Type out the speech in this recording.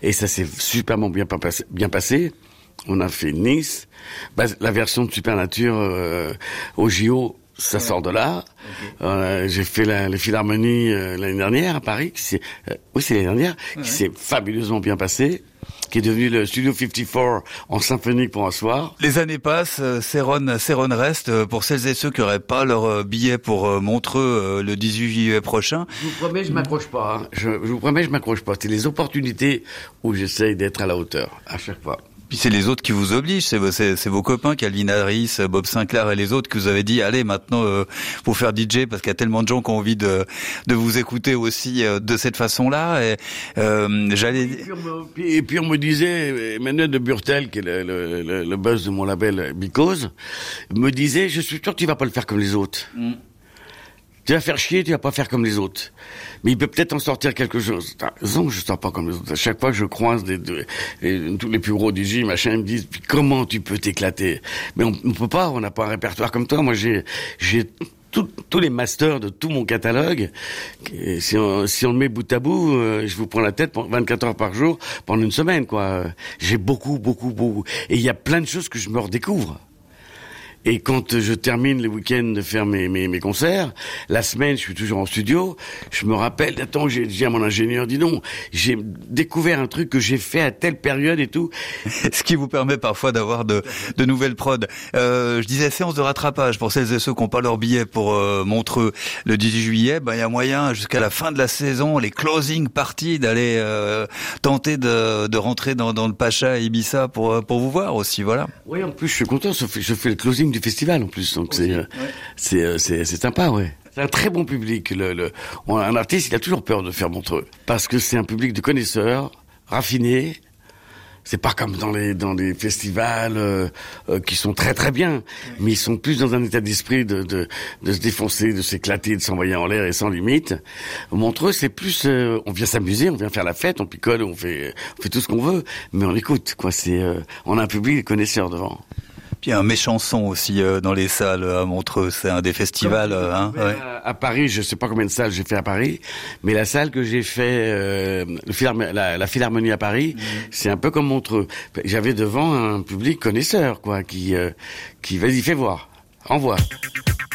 Et ça s'est superment bien passé. On a fait Nice, la version de Supernature au JO, ça sort de là. Okay. J'ai fait les Philharmonies l'année dernière à Paris, c'est l'année dernière, qui s'est fabuleusement bien passé, qui est devenu le Studio 54 en symphonique pour un soir. Les années passent, Céron reste. Pour celles et ceux qui n'auraient pas leur billet pour Montreux le 18 juillet prochain. Je vous promets, je m'accroche pas. Hein. Je vous promets, je m'accroche pas. C'est les opportunités où j'essaye d'être à la hauteur, à chaque fois. Puis c'est les autres qui vous obligent, c'est vos copains, Calvin Harris, Bob Sinclair et les autres que vous avez dit, allez maintenant faut faire DJ parce qu'il y a tellement de gens qui ont envie de vous écouter aussi de cette façon-là. Et puis on me disait, Emmanuel de Burtel, qui est le boss de mon label Because, me disait, je suis sûr que tu vas pas le faire comme les autres. Tu vas faire chier, tu vas pas faire comme les autres. Mais il peut peut-être en sortir quelque chose. Non, je sors pas comme les autres. À chaque fois que je croise tous les plus gros DJ, machin, ils me disent, comment tu peux t'éclater? Mais on peut pas, on n'a pas un répertoire comme toi. Moi, j'ai tous les masters de tout mon catalogue. Et si on le met bout à bout, je vous prends la tête 24 heures par jour pendant une semaine, quoi. J'ai beaucoup. Et il y a plein de choses que je me redécouvre. Et quand je termine le week-end de faire mes concerts, la semaine, je suis toujours en studio, je me rappelle, attends, j'ai dit à mon ingénieur, dis donc, j'ai découvert un truc que j'ai fait à telle période et tout. Ce qui vous permet parfois d'avoir de nouvelles prods. Je disais séance de rattrapage pour celles et ceux qui n'ont pas leur billet pour Montreux le 18 juillet, il y a moyen jusqu'à la fin de la saison, les closing parties, d'aller tenter de rentrer dans le Pacha à Ibiza pour vous voir aussi, voilà. Oui, en plus, je suis content, je fais le closing du festival en plus, donc c'est sympa, ouais. C'est un très bon public. Un artiste, il a toujours peur de faire Montreux parce que c'est un public de connaisseurs, raffinés. C'est pas comme dans les festivals qui sont très très bien, mais ils sont plus dans un état d'esprit de se défoncer, de s'éclater, de s'envoyer en l'air et sans limite. Montreux, c'est plus on vient s'amuser, on vient faire la fête, on picole, on fait tout ce qu'on veut, mais on écoute, quoi. On a un public de connaisseurs devant. Il y a un Méchanson aussi dans les salles à Montreux, c'est un des festivals. Ouais. À Paris, je sais pas combien de salles j'ai fait à Paris, mais la salle que j'ai fait, la Philharmonie à Paris, c'est un peu comme Montreux. J'avais devant un public connaisseur, quoi, qui vas-y, fais voir, envoie.